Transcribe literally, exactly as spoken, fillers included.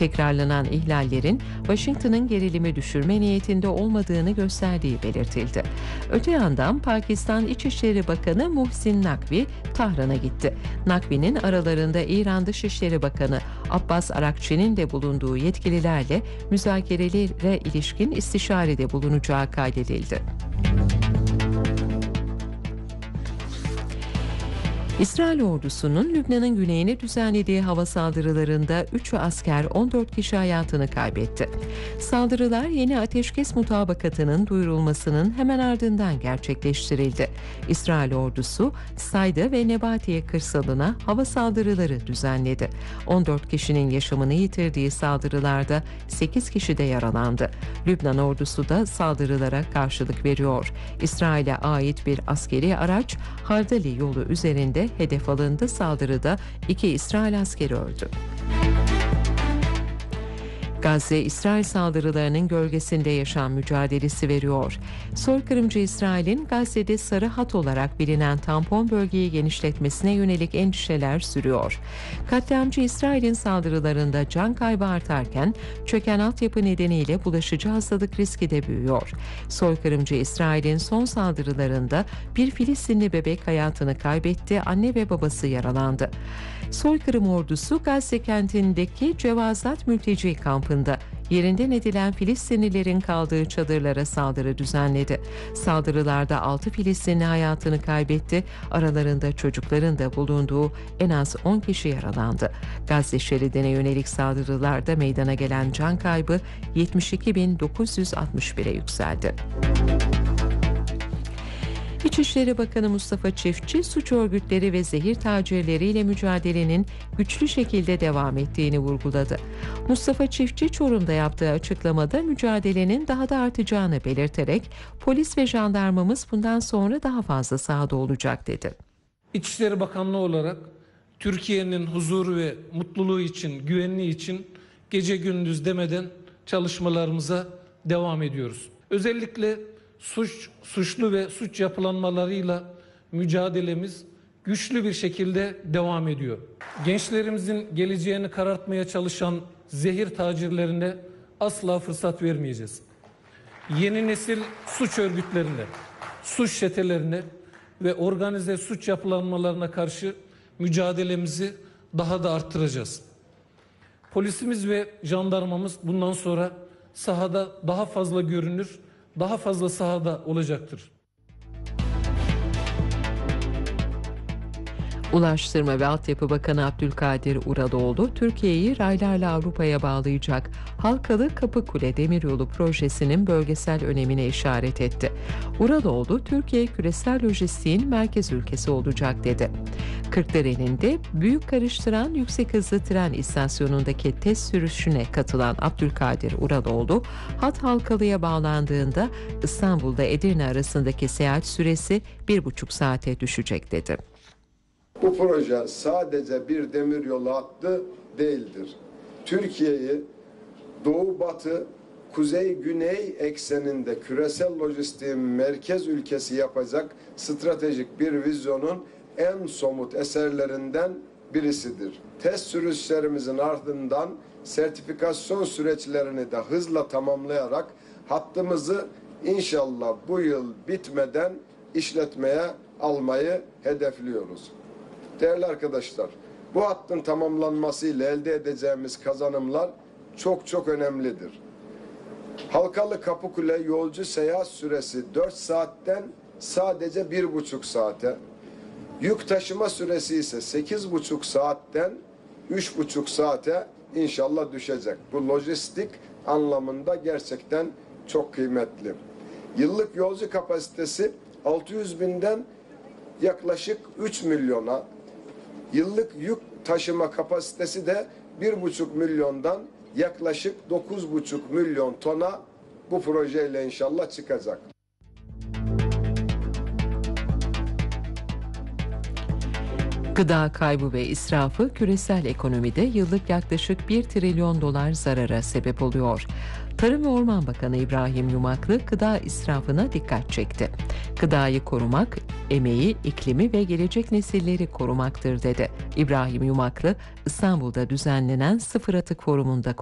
Tekrarlanan ihlallerin Washington'ın gerilimi düşürme niyetinde olmadığını gösterdiği belirtildi. Öte yandan Pakistan İçişleri Bakanı Muhsin Nakvi Tahran'a gitti. Nakvi'nin aralarında İran Dışişleri Bakanı Abbas Arakçı'nın de bulunduğu yetkililerle müzakerelere ilişkin istişarede bulunacağı kaydedildi. İsrail ordusunun Lübnan'ın güneyine düzenlediği hava saldırılarında üç asker, on dört kişi hayatını kaybetti. Saldırılar yeni ateşkes mutabakatının duyurulmasının hemen ardından gerçekleştirildi. İsrail ordusu Sayda ve Nebatiye kırsalına hava saldırıları düzenledi. on dört kişinin yaşamını yitirdiği saldırılarda sekiz kişi de yaralandı. Lübnan ordusu da saldırılara karşılık veriyor. İsrail'e ait bir askeri araç Hardali yolu üzerinde hedef alındı. Saldırıda iki İsrail askeri öldü. Gazze, İsrail saldırılarının gölgesinde yaşam mücadelesi veriyor. Soykırımcı İsrail'in Gazze'de sarı hat olarak bilinen tampon bölgeyi genişletmesine yönelik endişeler sürüyor. Katliamcı İsrail'in saldırılarında can kaybı artarken çöken altyapı nedeniyle bulaşıcı hastalık riski de büyüyor. Soykırımcı İsrail'in son saldırılarında bir Filistinli bebek hayatını kaybetti, anne ve babası yaralandı. Soykırım ordusu Gazze kentindeki Cevazat mülteci kampında yerinden edilen Filistinlilerin kaldığı çadırlara saldırı düzenledi. Saldırılarda altı Filistinli hayatını kaybetti. Aralarında çocukların da bulunduğu en az on kişi yaralandı. Gazze şeridine yönelik saldırılarda meydana gelen can kaybı yetmiş iki bin dokuz yüz altmış bire yükseldi. İçişleri Bakanı Mustafa Çiftçi, suç örgütleri ve zehir tacirleriyle mücadelenin güçlü şekilde devam ettiğini vurguladı. Mustafa Çiftçi, Çorum'da yaptığı açıklamada mücadelenin daha da artacağını belirterek, polis ve jandarmamız bundan sonra daha fazla sahada olacak dedi. İçişleri Bakanlığı olarak Türkiye'nin huzuru ve mutluluğu için, güvenliği için gece gündüz demeden çalışmalarımıza devam ediyoruz. Özellikle Suç, suçlu ve suç yapılanmalarıyla mücadelemiz güçlü bir şekilde devam ediyor. Gençlerimizin geleceğini karartmaya çalışan zehir tacirlerine asla fırsat vermeyeceğiz. Yeni nesil suç örgütlerine, suç çetelerine ve organize suç yapılanmalarına karşı mücadelemizi daha da arttıracağız. Polisimiz ve jandarmamız bundan sonra sahada daha fazla görünür, daha fazla sahada olacaktır. Ulaştırma ve Altyapı Bakanı Abdülkadir Uraloğlu, Türkiye'yi raylarla Avrupa'ya bağlayacak Halkalı Kapıkule Demiryolu projesinin bölgesel önemine işaret etti. Uraloğlu, Türkiye küresel lojistiğin merkez ülkesi olacak dedi. Kırklareli'nde büyük karıştıran yüksek hızlı tren istasyonundaki test sürüşüne katılan Abdülkadir Uraloğlu, hat Halkalı'ya bağlandığında İstanbul'da Edirne arasındaki seyahat süresi bir buçuk saate düşecek dedi. Bu proje sadece bir demiryolu hattı değildir. Türkiye'yi doğu-batı, kuzey-güney ekseninde küresel lojistiğin merkez ülkesi yapacak stratejik bir vizyonun en somut eserlerinden birisidir. Test sürüşlerimizin ardından sertifikasyon süreçlerini de hızla tamamlayarak hattımızı inşallah bu yıl bitmeden işletmeye almayı hedefliyoruz. Değerli arkadaşlar, bu hattın tamamlanmasıyla elde edeceğimiz kazanımlar çok çok önemlidir. Halkalı Kapıkule yolcu seyahat süresi dört saatten sadece bir buçuk saate, yük taşıma süresi ise sekiz buçuk saatten üç buçuk saate inşallah düşecek. Bu lojistik anlamında gerçekten çok kıymetli. Yıllık yolcu kapasitesi altı yüz binden yaklaşık üç milyona, yıllık yük taşıma kapasitesi de bir buçuk milyondan yaklaşık dokuz buçuk milyon tona bu projeyle inşallah çıkacak. Gıda kaybı ve israfı küresel ekonomide yıllık yaklaşık bir trilyon dolar zarara sebep oluyor. Tarım ve Orman Bakanı İbrahim Yumaklı gıda israfına dikkat çekti. Gıdayı korumak, emeği, iklimi ve gelecek nesilleri korumaktır dedi. İbrahim Yumaklı, İstanbul'da düzenlenen Sıfır Atık Forumu'nda